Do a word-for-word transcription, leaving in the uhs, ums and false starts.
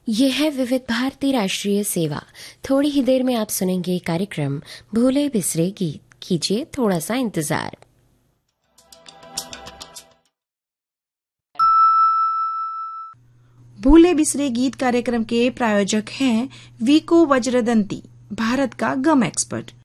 ये है विविध भारती राष्ट्रीय सेवा। थोड़ी ही देर में आप सुनेंगे कार्यक्रम भूले बिसरे गीत। कीजिए थोड़ा सा इंतजार। भूले बिसरे गीत कार्यक्रम के प्रायोजक हैं वीको वज्रदंती, भारत का गम एक्सपर्ट।